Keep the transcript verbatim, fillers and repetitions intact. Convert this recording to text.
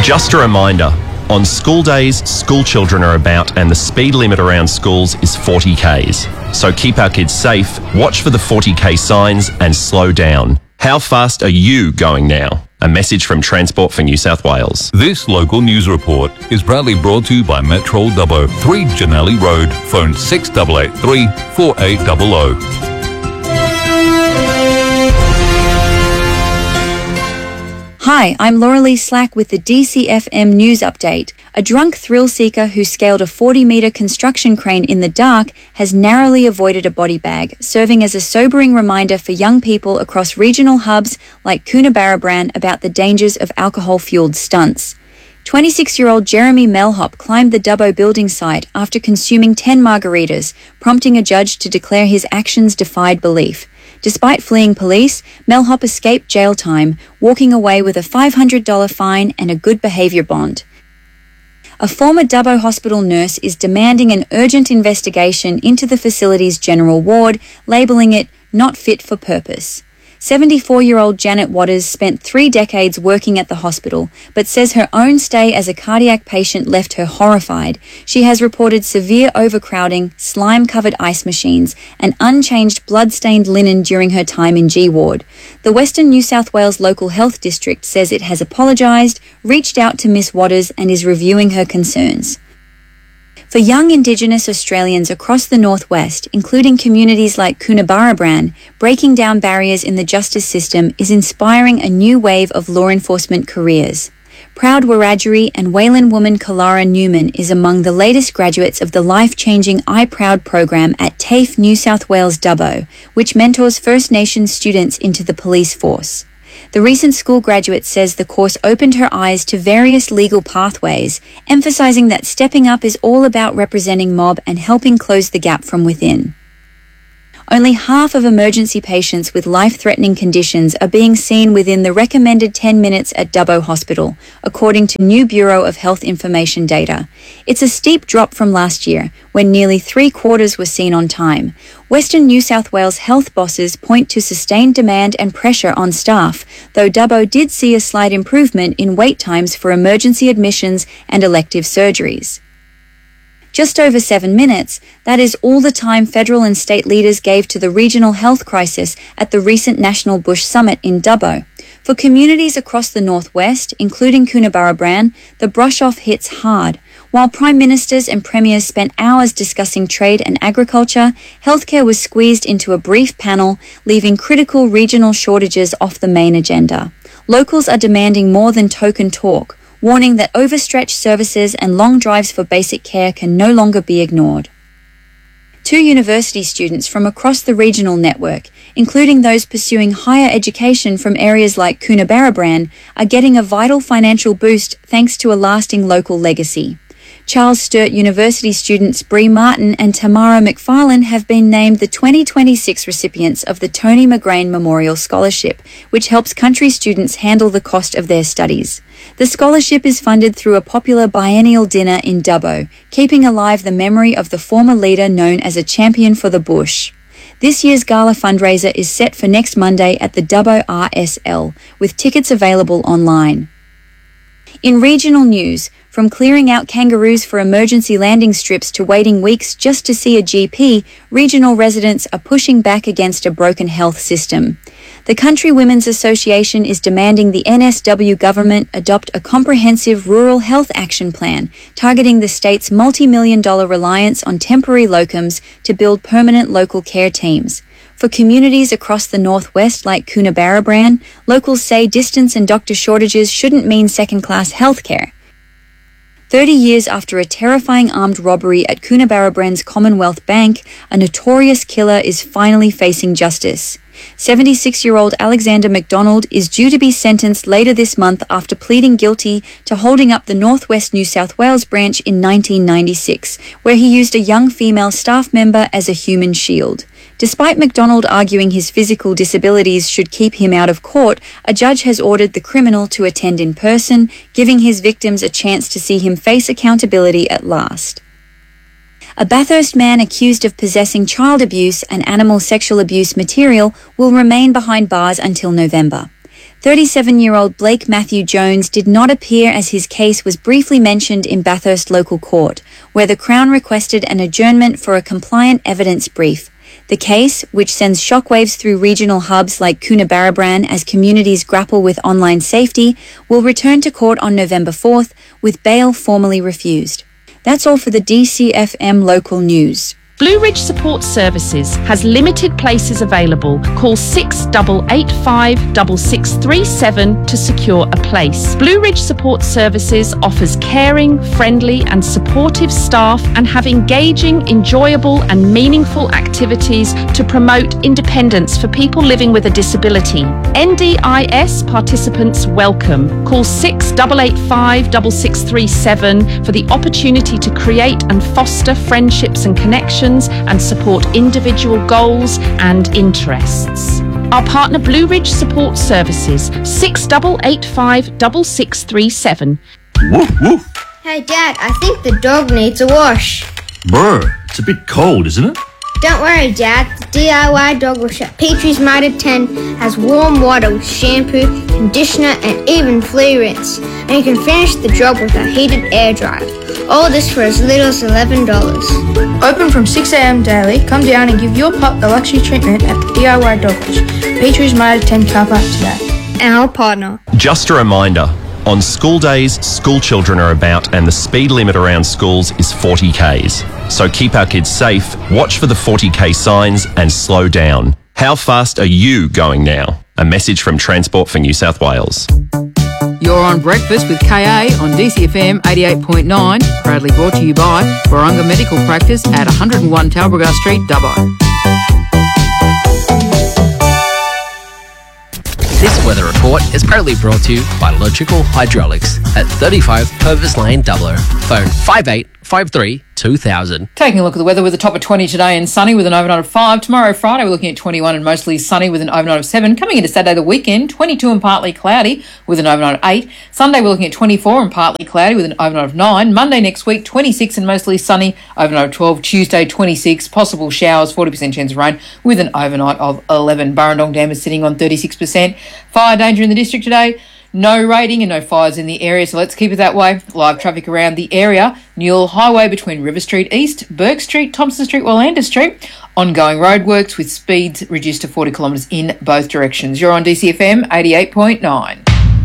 Just a reminder, on school days, school children are about and the speed limit around schools is forty kays. So keep our kids safe, watch for the forty k signs and slow down. How fast are you going now? A message from Transport for New South Wales. This local news report is proudly brought to you by Metro Dubbo, three Janelli Road, phone six eight eight three, four eight zero zero. Hi, I'm Laura-Lee Slack with the D C F M News Update. A drunk thrill-seeker who scaled a forty metre construction crane in the dark has narrowly avoided a body bag, serving as a sobering reminder for young people across regional hubs like Coonabarabran about the dangers of alcohol-fueled stunts. twenty-six-year-old Jeremy Melhop climbed the Dubbo building site after consuming ten margaritas, prompting a judge to declare his actions defied belief. Despite fleeing police, Melhop escaped jail time, walking away with a five hundred dollars fine and a good behaviour bond. A former Dubbo Hospital nurse is demanding an urgent investigation into the facility's general ward, labelling it not fit for purpose. seventy-four-year-old Janet Waters spent three decades working at the hospital, but says her own stay as a cardiac patient left her horrified. She has reported severe overcrowding, slime-covered ice machines, and unchanged blood-stained linen during her time in G Ward. The Western New South Wales Local Health District says it has apologised, reached out to Miss Waters, and is reviewing her concerns. For young Indigenous Australians across the northwest, including communities like Coonabarabran, breaking down barriers in the justice system is inspiring a new wave of law enforcement careers. Proud Wiradjuri and Wayland woman Kalara Newman is among the latest graduates of the life-changing iProud program at TAFE New South Wales Dubbo, which mentors First Nations students into the police force. The recent school graduate says the course opened her eyes to various legal pathways, emphasising that stepping up is all about representing mob and helping close the gap from within. Only half of emergency patients with life-threatening conditions are being seen within the recommended ten minutes at Dubbo Hospital, according to new Bureau of Health Information data. It's a steep drop from last year, when nearly three-quarters were seen on time. Western New South Wales health bosses point to sustained demand and pressure on staff, though Dubbo did see a slight improvement in wait times for emergency admissions and elective surgeries. Just over seven minutes, that is all the time federal and state leaders gave to the regional health crisis at the recent National Bush Summit in Dubbo. For communities across the northwest, including Coonabarabran, the brush-off hits hard. While prime ministers and premiers spent hours discussing trade and agriculture, healthcare was squeezed into a brief panel, leaving critical regional shortages off the main agenda. Locals are demanding more than token talk, warning that overstretched services and long drives for basic care can no longer be ignored. Two university students from across the regional network, including those pursuing higher education from areas like Coonabarabran, are getting a vital financial boost thanks to a lasting local legacy. Charles Sturt University students Bree Martin and Tamara McFarlane have been named the twenty twenty-six recipients of the Tony McGrain Memorial Scholarship, which helps country students handle the cost of their studies. The scholarship is funded through a popular biennial dinner in Dubbo, keeping alive the memory of the former leader known as a champion for the bush. This year's gala fundraiser is set for next Monday at the Dubbo R S L, with tickets available online. In regional news, from clearing out kangaroos for emergency landing strips to waiting weeks just to see a G P, regional residents are pushing back against a broken health system. The Country Women's Association is demanding the N S W government adopt a comprehensive rural health action plan, targeting the state's multi-million dollar reliance on temporary locums to build permanent local care teams. For communities across the northwest like Coonabarabran, locals say distance and doctor shortages shouldn't mean second-class healthcare. Thirty years after a terrifying armed robbery at Coonabarabran's Commonwealth Bank, a notorious killer is finally facing justice. seventy-six-year-old Alexander McDonald is due to be sentenced later this month after pleading guilty to holding up the Northwest New South Wales branch in nineteen ninety-six, where he used a young female staff member as a human shield. Despite McDonald arguing his physical disabilities should keep him out of court, a judge has ordered the criminal to attend in person, giving his victims a chance to see him face accountability at last. A Bathurst man accused of possessing child abuse and animal sexual abuse material will remain behind bars until November. thirty-seven-year-old Blake Matthew Jones did not appear as his case was briefly mentioned in Bathurst Local Court, where the Crown requested an adjournment for a compliant evidence brief. The case, which sends shockwaves through regional hubs like Coonabarabran as communities grapple with online safety, will return to court on November fourth, with bail formally refused. That's all for the D C F M local news. Blue Ridge Support Services has limited places available. Call six eight eight five, six six three seven to secure a place. Blue Ridge Support Services offers caring, friendly and supportive staff and have engaging, enjoyable and meaningful activities to promote independence for people living with a disability. N D I S participants welcome. Call six eight eight five, six six three seven for the opportunity to create and foster friendships and connections and support individual goals and interests. Our partner Blue Ridge Support Services, six eight eight five, six six three seven. Woof, woof. Hey Dad, I think the dog needs a wash. Brr, it's a bit cold, isn't it? Don't worry Dad, the D I Y dog wash at Petrie's Mitre ten has warm water with shampoo, conditioner and even flea rinse. And you can finish the job with a heated air dryer. All this for as little as eleven dollars. Open from six a m daily. Come down and give your pup the luxury treatment at the D I Y Dog Wash, Petrie's Mitre ten car park today. Our partner. Just a reminder, on school days, school children are about and the speed limit around schools is forty kays. So keep our kids safe, watch for the forty k signs and slow down. How fast are you going now? A message from Transport for New South Wales. You're on Breakfast with K A on D C F M eighty-eight point nine, proudly brought to you by Warunga Medical Practice at one oh one Talbragar Street, Dubbo. This weather report is proudly brought to you by Logical Hydraulics at thirty-five Purvis Lane, Dubbo. Phone five eight five three two thousand. Taking a look at the weather with a top of twenty today and sunny with an overnight of five. Tomorrow, Friday, we're looking at twenty-one and mostly sunny with an overnight of seven. Coming into Saturday, the weekend, twenty-two and partly cloudy with an overnight of eight. Sunday, we're looking at twenty-four and partly cloudy with an overnight of nine. Monday next week, twenty-six and mostly sunny, overnight of twelve. Tuesday, twenty-six, possible showers, forty percent chance of rain with an overnight of eleven. Burrendong Dam is sitting on thirty-six percent. Fire danger in the district today. No rating and no fires in the area, so let's keep it that way. Live traffic around the area. Newell Highway between River Street East, Burke Street, Thompson Street, Wallander Street. Ongoing roadworks with speeds reduced to forty kilometres in both directions. You're on D C F M eighty-eight point nine.